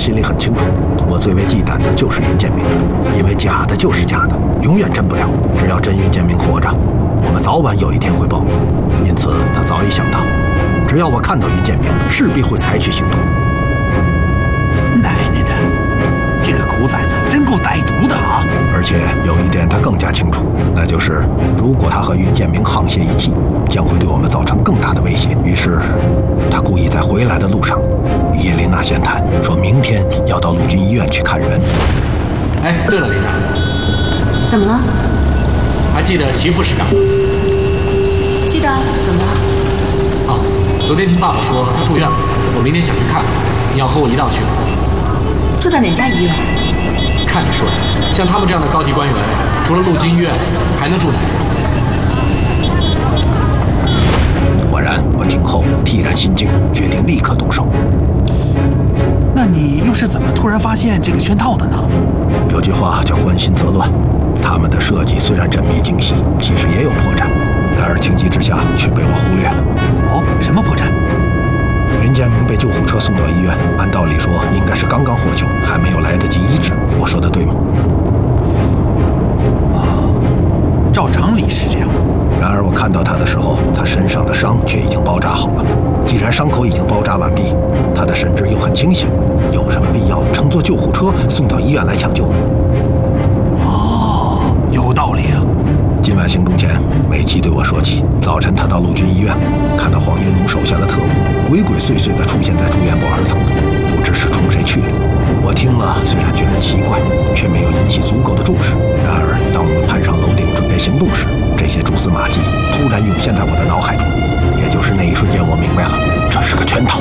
心里很清楚，我最为忌惮的就是云建明，因为假的就是假的，永远真不了。只要真云建明活着，我们早晚有一天会暴露。因此，他早已想到，只要我看到云建明，势必会采取行动。 奶奶的，这个狗崽子真够歹毒的啊！ 而且有一点他更加清楚，那就是如果他和云建明沆瀣一气，将会对我们造成更大的威胁。于是，他故意在回来的路上与叶琳娜闲谈，说明天要到陆军医院去看人。 哎，对了，琳娜， 怎么了？ 还记得齐副师长吗？ 记得，怎么了？ 啊，昨天听爸爸说他住院了，我明天想去看看，你要和我一道去吗？ 住在哪家医院？ 看你说的，像他们这样的高级官员，除了陆军医院，还能住哪？ 果然，我听后惕然心惊，决定立刻动手。 那你又是怎么突然发现这个圈套的呢？ 有句话叫“关心则乱”，他们的设计虽然缜密精细，其实也有破绽，然而情急之下却被我忽略了。 哦，什么破绽？ 云建明被救护车送到医院，按道理说应该是刚刚获救，还没有来得及医治。我说的对吗？ 照常理是这样。 然而我看到他的时候，他身上的伤却已经包扎好了。既然伤口已经包扎完毕，他的神志又很清醒，有什么必要乘坐救护车送到医院来抢救呢？ 哦，有道理啊。 今晚行动前，美琪对我说起，早晨他到陆军医院，看到黄云龙手下的特务鬼鬼祟祟地出现在住院部2层，不知是冲谁去了。我听了，虽然觉得奇怪，却没有引起足够的重视。然而，当我们攀上楼顶准备行动时，这些蛛丝马迹突然涌现在我的脑海中。也就是那一瞬间，我明白了，这是个圈套。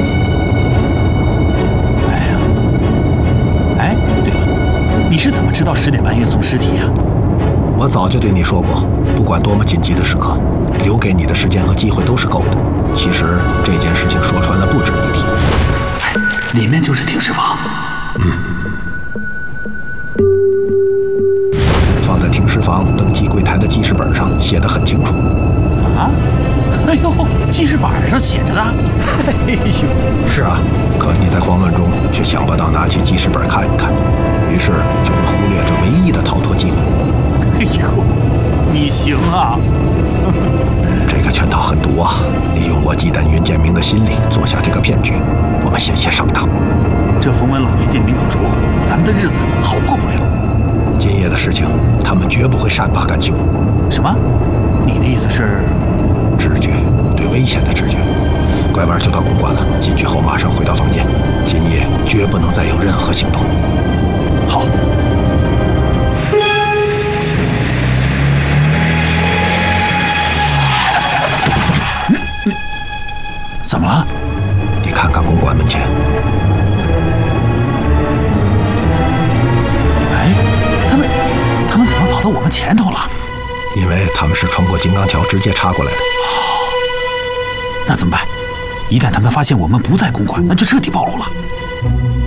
哎，对了，你是怎么知道10点半运送尸体呀？ 我早就对你说过，不管多么紧急的时刻，留给你的时间和机会都是够的。其实这件事情说穿了不值一提。 里面就是停尸房。 放在停尸房登记柜台的记事本上写得很清楚。 啊？哎呦，记事本上写着的。 哎呦，是啊，可你在慌乱中却想不到拿起记事本看一看，于是就会忽略这唯一的逃脱机会。 哎呦，你行啊！ 这个圈套很毒啊！利用我忌惮云建明的心理做下这个骗局，我们险些上当。 这冯文老云建明不除，咱们的日子好过不了。 今夜的事情，他们绝不会善罢甘休。 什么？你的意思是？ 直觉，对危险的直觉。拐弯就到公馆了，进去后马上回到房间。今夜绝不能再有任何行动。 好。怎么了？ 你看看公馆门前。 哎，他们怎么跑到我们前头了？ 因为他们是穿过金刚桥直接插过来的。 那怎么办？一旦他们发现我们不在公馆，那就彻底暴露了。